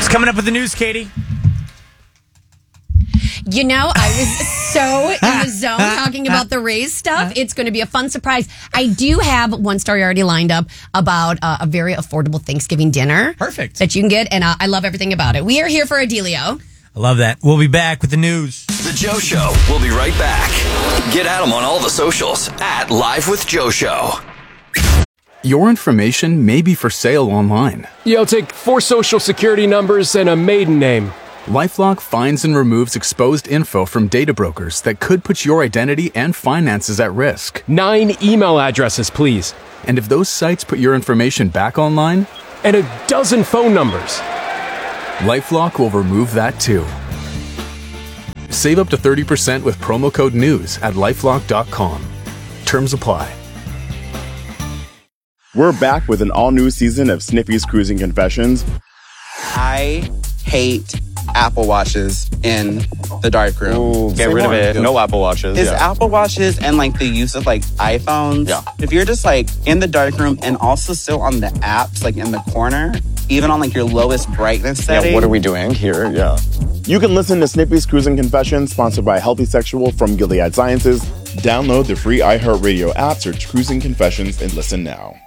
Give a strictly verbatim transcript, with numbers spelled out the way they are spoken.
What's coming up with the news, Katie? You know, I was so in the zone talking about the Rays stuff. It's going to be a fun surprise. I do have one story already lined up about uh, a very affordable Thanksgiving dinner. Perfect. That you can get, and uh, I love everything about it. We are here for Adelio. I love that. We'll be back with the news. The Joe Show. We'll be right back. Get at him on all the socials at Live with Joe Show. Your information may be for sale online. Yeah, I'll take four social security numbers and a maiden name. LifeLock finds and removes exposed info from data brokers that could put your identity and finances at risk. Nine email addresses, please. And if those sites put your information back online? And a dozen phone numbers. LifeLock will remove that too. Save up to thirty percent with promo code NEWS at lifelock dot com. Terms apply. We're back with an all-new season of Snippy's Cruising Confessions. I hate Apple Watches in the dark room. Ooh, get rid of it. No Apple Watches. Is yeah. Apple Watches and like the use of like iPhones. Yeah. If you're just like in the dark room and also still on the apps, like in the corner, even on like your lowest brightness setting. Yeah, what are we doing here? Yeah. You can listen to Snippy's Cruising Confessions, sponsored by Healthy Sexual from Gilead Sciences. Download the free iHeartRadio app, search Cruising Confessions, and listen now.